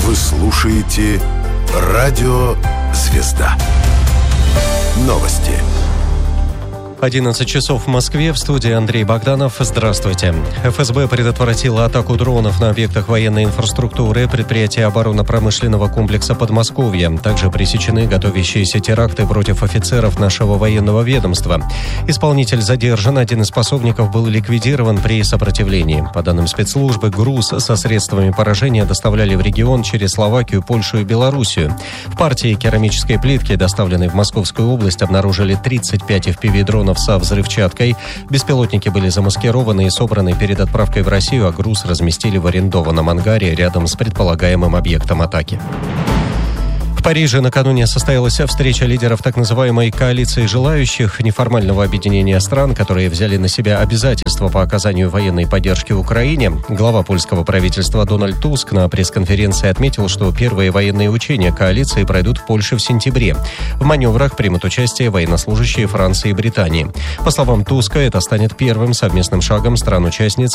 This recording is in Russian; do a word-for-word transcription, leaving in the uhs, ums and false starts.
Вы слушаете «Радио Звезда». Новости. одиннадцать часов в Москве, в студии Андрей Богданов. Здравствуйте. эф эс бэ предотвратила атаку дронов на объектах военной инфраструктуры предприятия оборонно-промышленного комплекса Подмосковья. Также пресечены готовящиеся теракты против офицеров нашего военного ведомства. Исполнитель задержан, один из пособников был ликвидирован при сопротивлении. По данным спецслужбы, груз со средствами поражения доставляли в регион через Словакию, Польшу и Белоруссию. В партии керамической плитки, доставленной в Московскую область, обнаружили тридцать пять эф пи ви-дронов со взрывчаткой. Беспилотники были замаскированы и собраны перед отправкой в Россию, а груз разместили в арендованном ангаре рядом с предполагаемым объектом атаки. В Париже накануне состоялась встреча лидеров так называемой коалиции желающих, неформального объединения стран, которые взяли на себя обязательства по оказанию военной поддержки Украине. Глава польского правительства Дональд Туск на пресс-конференции отметил, что первые военные учения коалиции пройдут в Польше в сентябре. В маневрах примут участие военнослужащие Франции и Британии. По словам Туска, это станет первым совместным шагом стран-участниц